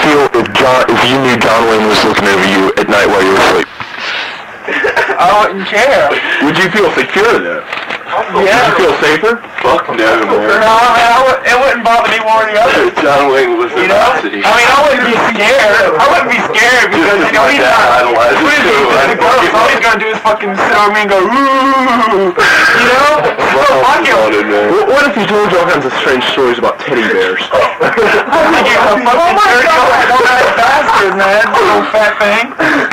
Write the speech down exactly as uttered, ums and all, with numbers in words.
feel if John, if you knew John Wayne was looking over you at night while you were asleep? I wouldn't care. Would you feel secure though? Yeah. Would you feel safer? Fuck no, man. No, I mean, I would, it wouldn't bother me more than the other. John Wayne was You know? I mean, I wouldn't be scared. I wouldn't be scared because, you know, he's not... What is he? He's a ghost. All he's gonna do is fucking sit over me and go, ooh. You know? So fuck him. What if he told you all kinds of strange stories about teddy bears? Oh my god, one-eyed bastard, man. Little fat thing.